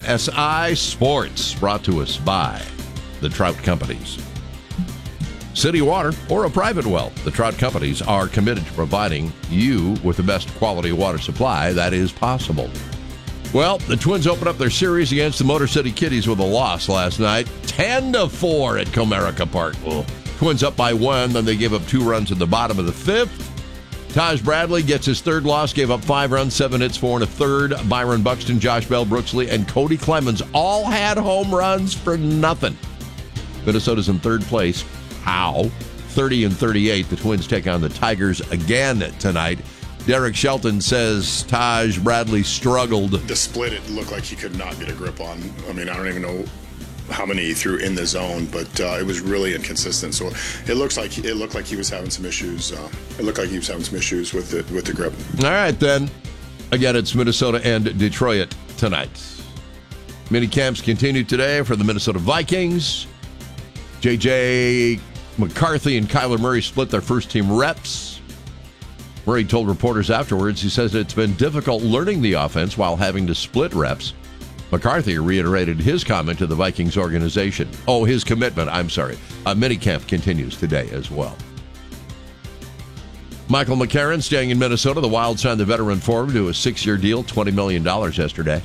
KNSI Sports, brought to us by the Trout Companies. City water or a private well, the Trout Companies are committed to providing you with the best quality water supply that is possible. Well, the Twins opened up their series against the Motor City Kitties with a loss last night, 10-4 at Comerica Park. Well, Twins up by 1, then they gave up 2 runs in the bottom of the 5th. Taj Bradley gets his 3rd loss, gave up 5 runs, 7 hits, 4 1/3. Byron Buxton, Josh Bell, Brooks Lee, and Cody Clemens all had home runs for nothing. Minnesota's in 3rd place. How? 30-38. The Twins take on the Tigers again tonight. Derek Shelton says Taj Bradley struggled. The split, it looked like he could not get a grip on. I mean, I don't even know how many he threw in the zone, but it was really inconsistent. So it looked like he was having some issues. It looked like he was having some issues with the grip. All right, then. Again, it's Minnesota and Detroit tonight. Mini camps continue today for the Minnesota Vikings. J.J. McCarthy and Kyler Murray split their first team reps. Murray told reporters afterwards, he says it's been difficult learning the offense while having to split reps. McCarthy reiterated his comment to the Vikings organization. Oh, his commitment, I'm sorry. Minicamp continues today as well. Michael McCarron staying in Minnesota. The Wild signed the veteran forward to a 6-year deal, $20 million yesterday.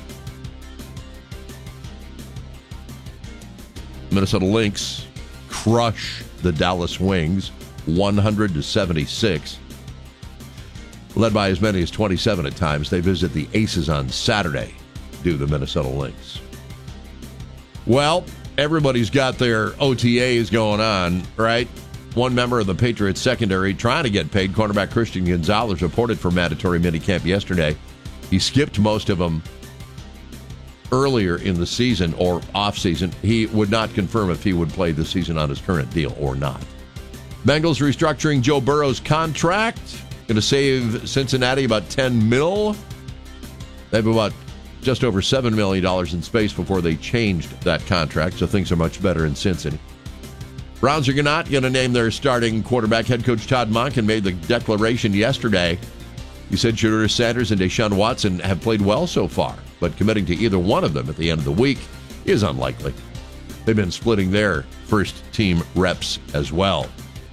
Minnesota Lynx crush the Dallas Wings, 100-76. Led by as many as 27 at times. They visit the Aces on Saturday, do the Minnesota Lynx. Well, everybody's got their OTAs going on, right? One member of the Patriots secondary trying to get paid, cornerback Christian Gonzalez, reported for mandatory minicamp yesterday. He skipped most of them earlier in the season or off-season. He would not confirm if he would play the season on his current deal or not. Bengals restructuring Joe Burrow's contract. Going to save Cincinnati about $10 million. They have about just over $7 million in space before they changed that contract, so things are much better in Cincinnati. Browns are not going to name their starting quarterback. Head coach Todd Monken made the declaration yesterday. He said Shedeur Sanders and Deshaun Watson have played well so far, but committing to either one of them at the end of the week is unlikely. They've been splitting their first-team reps as well.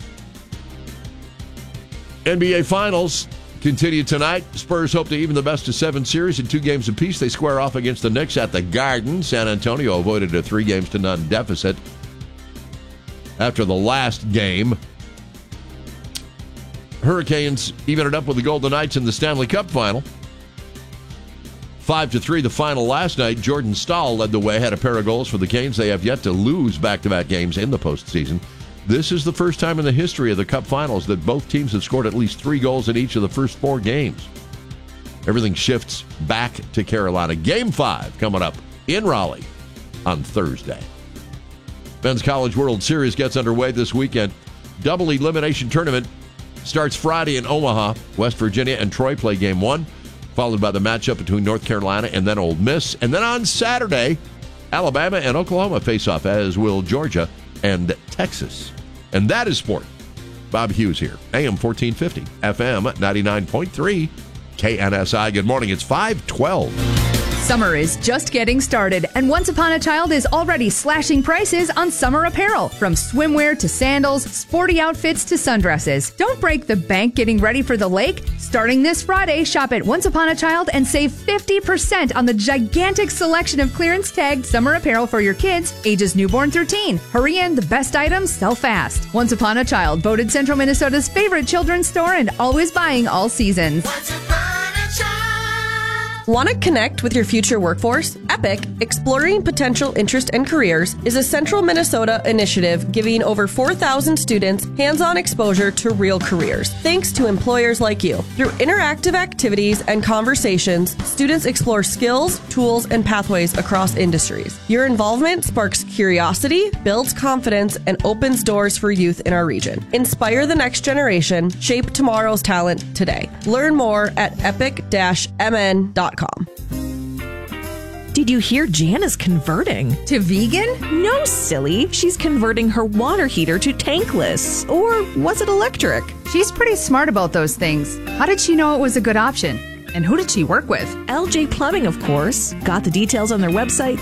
NBA Finals continue tonight. Spurs hope to even the best-of-7 series in 2 games apiece. They square off against the Knicks at the Garden. San Antonio avoided a 3-0 deficit after the last game. Hurricanes even it up with the Golden Knights in the Stanley Cup final. 5-3 the final last night. Jordan Staal led the way, had a pair of goals for the Canes. They have yet to lose back-to-back games in the postseason. This is the first time in the history of the Cup Finals that both teams have scored at least 3 goals in each of the first 4 games. Everything shifts back to Carolina. Game 5 coming up in Raleigh on Thursday. Men's College World Series gets underway this weekend. Double elimination tournament starts Friday in Omaha. West Virginia and Troy play Game 1, followed by the matchup between North Carolina and then Ole Miss. And then on Saturday, Alabama and Oklahoma face off, as will Georgia and Texas. And that is sport. Bob Hughes here, AM 1450, FM 99.3, KNSI. Good morning. It's 5:12. Summer is just getting started, and Once Upon a Child is already slashing prices on summer apparel. From swimwear to sandals, sporty outfits to sundresses. Don't break the bank getting ready for the lake. Starting this Friday, shop at Once Upon a Child and save 50% on the gigantic selection of clearance tagged summer apparel for your kids, ages newborn through teen. Hurry in, the best items sell fast. Once Upon a Child, voted Central Minnesota's favorite children's store and always buying all seasons. Want to connect with your future workforce? EPIC, Exploring Potential Interest and Careers, is a Central Minnesota initiative giving over 4,000 students hands-on exposure to real careers, thanks to employers like you. Through interactive activities and conversations, students explore skills, tools, and pathways across industries. Your involvement sparks curiosity, builds confidence, and opens doors for youth in our region. Inspire the next generation, shape tomorrow's talent today. Learn more at epic-mn.com. Did you hear Jan is converting? To vegan? No, silly. She's converting her water heater to tankless. Or was it electric? She's pretty smart about those things. How did she know it was a good option? And who did she work with? LJ Plumbing, of course. Got the details on their website,